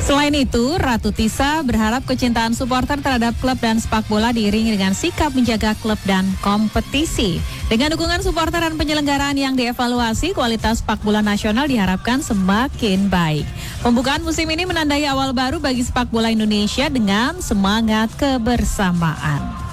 Selain itu, Ratu Tisa berharap kecintaan supporter terhadap klub dan sepak bola diiringi dengan sikap menjaga klub dan kompetisi. Dengan dukungan supporter dan penyelenggaraan yang dievaluasi, kualitas sepak bola nasional diharapkan semakin baik. Pembukaan musim ini menandai awal baru bagi sepak bola Indonesia dengan semangat kebersamaan.